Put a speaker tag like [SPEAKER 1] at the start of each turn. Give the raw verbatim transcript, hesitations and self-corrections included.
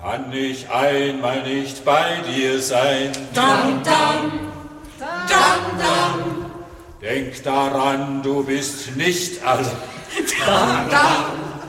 [SPEAKER 1] Kann ich einmal nicht bei dir sein?
[SPEAKER 2] Dam, dam, dam, dam.
[SPEAKER 1] Denk daran, du bist nicht alle.
[SPEAKER 2] Dam, dam.